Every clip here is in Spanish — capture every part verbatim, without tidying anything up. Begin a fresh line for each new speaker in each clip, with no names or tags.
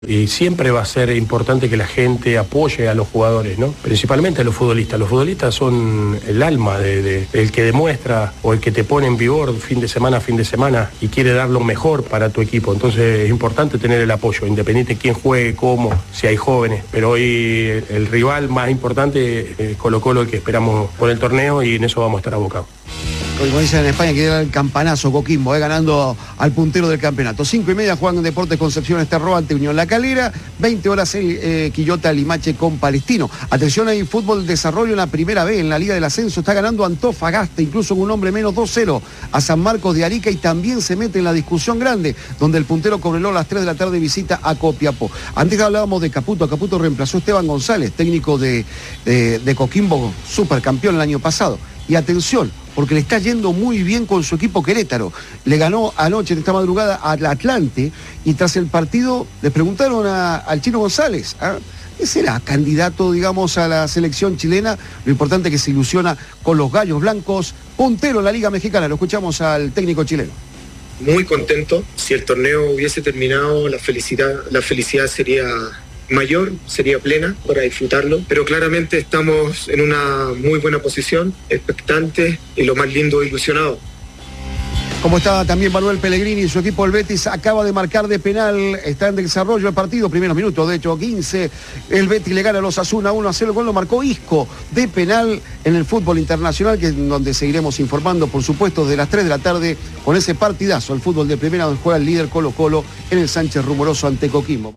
Y siempre va a ser importante que la gente apoye a los jugadores, ¿no? Principalmente a los futbolistas. Los futbolistas son el alma de, de, el que demuestra o el que te pone en vigor fin de semana a fin de semana y quiere dar lo mejor para tu equipo. Entonces es importante tener el apoyo, independiente de quién juegue, cómo, si hay jóvenes. Pero hoy el rival más importante es Colo-Colo, el que esperamos por el torneo, y en eso vamos a estar abocados.
Como dicen en España, que era el campanazo Coquimbo, eh, ganando al puntero del campeonato. Cinco y media juegan en Deportes Concepción Esterro ante Unión La Calera. veinte horas el eh, Quillota Limache con Palestino. Atención, hay fútbol desarrollo en la primera B, en la Liga del Ascenso. Está ganando Antofagasta, incluso con un hombre menos, dos cero a San Marcos de Arica, y también se mete en la discusión grande, donde el puntero Cobreloa a las tres de la tarde visita a Copiapó. Antes hablábamos de Caputo. Caputo reemplazó a Esteban González, técnico de, de, de Coquimbo, supercampeón el año pasado. Y atención, porque le está yendo muy bien con su equipo Querétaro. Le ganó anoche, en esta madrugada, al Atlante, y tras el partido le preguntaron a, al Chino González, ¿ah? ¿Qué será candidato, digamos, a la selección chilena? Lo importante es que se ilusiona con los Gallos Blancos, puntero en la Liga Mexicana. Lo escuchamos al técnico chileno.
Muy contento. Si el torneo hubiese terminado, la felicidad, la felicidad sería mayor, sería plena para disfrutarlo, pero claramente estamos en una muy buena posición, expectantes y lo más lindo, ilusionados.
Como está también Manuel Pellegrini, su equipo el Betis acaba de marcar de penal, está en desarrollo el partido, primeros minutos, de hecho quince, el Betis le gana a los Asuna uno a cero, el gol lo marcó Isco de penal en el fútbol internacional, que es donde seguiremos informando, por supuesto, desde las tres de la tarde con ese partidazo, el fútbol de primera, donde juega el líder Colo-Colo en el Sánchez Rumoroso ante Coquimbo.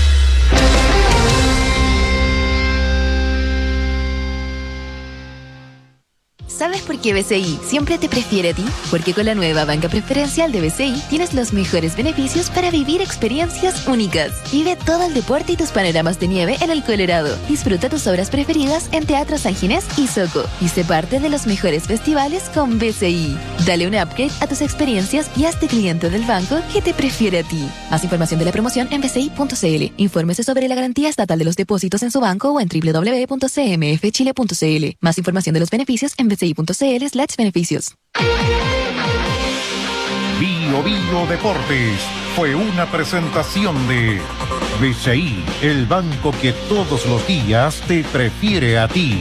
¿Sabes por qué B C I siempre te prefiere a ti? Porque con la nueva banca preferencial de B C I tienes los mejores beneficios para vivir experiencias únicas. Vive todo el deporte y tus panoramas de nieve en el Colorado. Disfruta tus obras preferidas en Teatro San Ginés y Soco. Y sé parte de los mejores festivales con B C I. Dale un upgrade a tus experiencias y hazte cliente del banco que te prefiere a ti. Más información de la promoción en b c i punto c l. Infórmese sobre la garantía estatal de los depósitos en su banco o en w w w punto c m f chile punto c l. Más información de los beneficios en b c i punto c l slash beneficios.
Bio Bio Deportes fue una presentación de B C I, el banco que todos los días te prefiere a ti.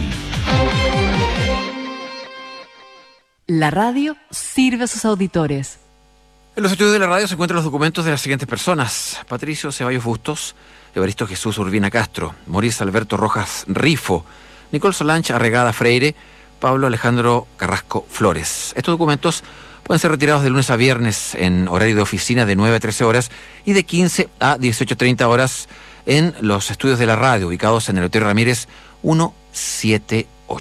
La radio sirve a sus auditores.
En los estudios de la radio se encuentran los documentos de las siguientes personas: Patricio Ceballos Bustos, Evaristo Jesús Urbina Castro, Mauricio Alberto Rojas Rifo, Nicole Solange Arregada Freire, Pablo Alejandro Carrasco Flores. Estos documentos pueden ser retirados de lunes a viernes en horario de oficina de nueve a trece horas y de quince a dieciocho treinta horas en los estudios de la radio ubicados en el Hotel Ramírez ciento setenta y uno.